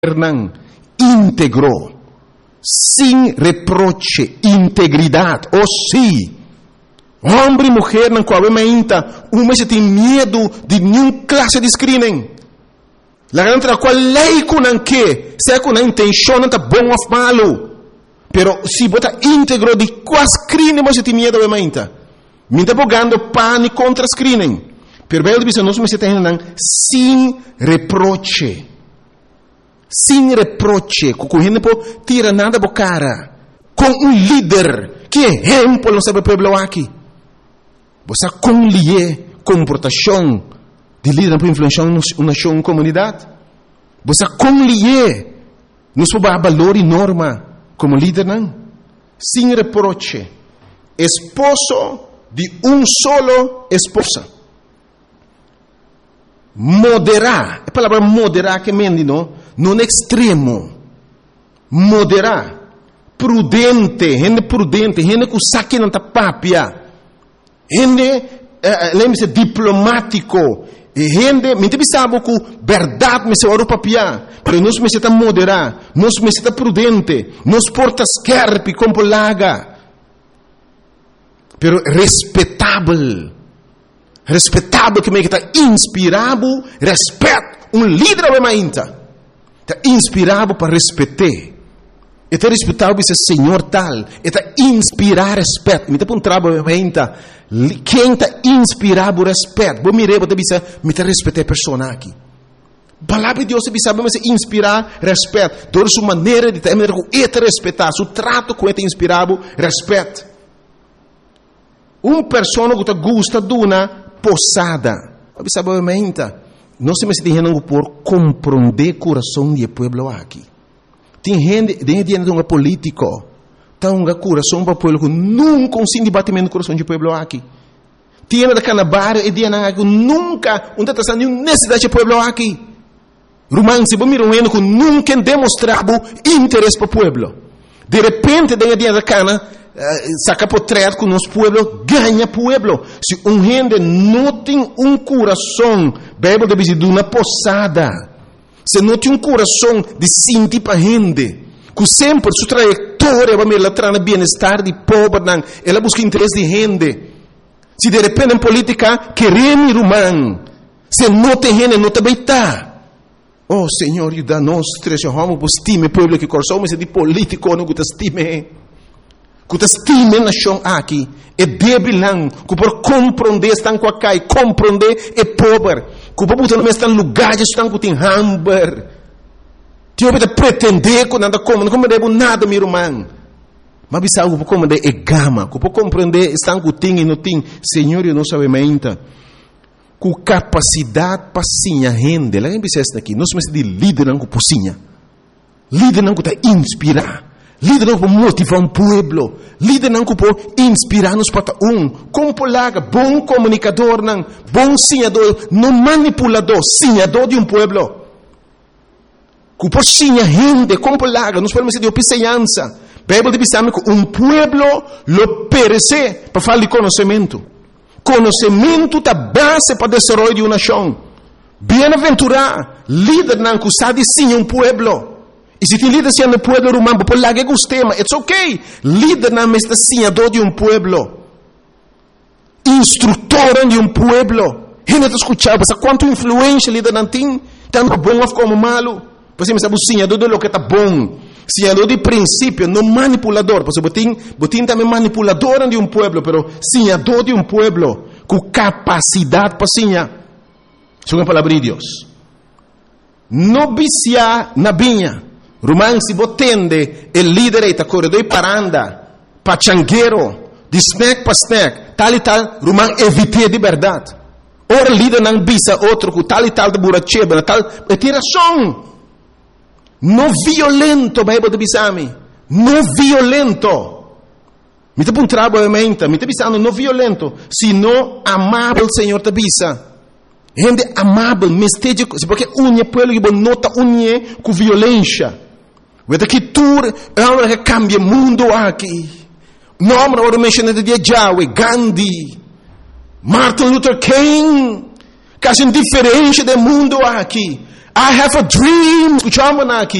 íntegro, sin reproche, integridade. Oh sim, homem e mulher não coabita, se tem medo de nenhuma classe de screening. La gran qual lei kunan que, se com a intenção não tá bom ou malo, pero se bota íntegro de qual screening você tem medo de me tá bogando pânico contra screening. Pero bem diz nós se tem sem reproche. Sem reproche, correndo por tira nada por cara, com líder que exemplo não sabe pueblo aqui. Você conlie comportação de líder para influenciar uma nação, uma comunidade. Você conlie nos valor e norma como líder não. Sem reproche, esposo de solo esposa. Moderar, a palavra moderar que mendi não extremo, moderar, prudente, gente que saque não tá papia, gente, lembre-se, diplomático, gente, me sabe que verdade me se ora papia, pero nós me se tá moderar, nós me se tá prudente, nós porta scarpe com polaga, pero respeitável que me está inspirado, respeito, líder é mainta. Está inspirado para respeitar. Está respeitado para ser Senhor tal. Está inspirado respeito. Me está para trabalho mainta. Quem está inspirado por respeito? Vou mirar para dizer, me está respeitar a pessoa aqui. Palavra de Deus sabe mas inspirar respeito. Toda sua maneira de ter, está respeitar, seu trato com ele inspirado respeito. Pessoa que gosta de uma posada. Sabe mainta. Não se me tem por compreender o coração do povo aqui. Tem gente de um político, tem um coração para o povo que nunca consegue batimento do coração do povo aqui. Tem da canabar e de nunca não está nenhuma necessidade do povo aqui. Romano se miram que nunca demonstrado interesse para o povo. De repente de da cana saca portrait com nosso povo, ganha povo. Se gente não tem coração, Bíblia diz de uma posada, se não tem coração de sentir para gente, que sempre sua trajetória vai me levar no bem-estar de povo, ela busca interesse de gente. Se de repente em política queremos romano, se não tem gente, não também está. Oh Senhor, ajuda-nos, Senhor, para estimar o povo que coração, mas de político não gosta estimar. Que estima a nação aqui é débil que por compreender estão com a cai, compreender é pobre, que por botar no mesmo lugar estão com tem hambre, que eu vou pretender que nada como, não compreendo nada meu irmão, mas bisa que por compreender é gama, que por compreender estão com tem e não tem, Senhor eu não sabe ainda, com capacidade para sim a rende, lá em Bissesta aqui, nós somos de líder não com pocinha, líder não que está inspirar. Líder não pode motivar povo. Líder não pode inspirar-nos para como polaga, bom comunicador, não, bom sinhador, não manipulador, sinhador de povo. Que pode sinhar gente, como polaga, nós podemos dizer de opicenhança. Bíblia diz que povo lo perece para falar de conhecimento. Conhecimento é a base para o desenvolvimento de uma nação. Bem-aventurado, líder não que sabe sinhar povo. E se tem líder sendo povo romano, por lá que gostema, it's okay. Líder não é senhador de povo, instrutor de povo. Gente está escutando, quanto influência líder não tem, tanto bom como malo. Você sabe o senhador de lo que está bom, senhador de princípio, não manipulador. Você botin também manipulador de povo, pero senhador de povo, com capacidade para senhar. Isso é a palavra de Deus. Não viciar na vinha. Romano se botende el líder está corredor paranda, pachangueiro, de snack para snack, tal e tal, Romano evite de verdade. Ora líder não bisa outro com tal e tal de buracheba, tal, é tiração. Não violento, Bíblia de bisami. Não violento. Me te puntrabo obviamente, me te bisando não violento, sino amável, Senhor te bisa. Gente amável, mesteja, porque unha pueblo que nota unha com violência. Vede que tur ela que cambia mundo aqui. Nome ora mencionado de Yahweh, Gandhi, Martin Luther King, quase indiferente do mundo aqui. I have a dream. Escuchamos aqui.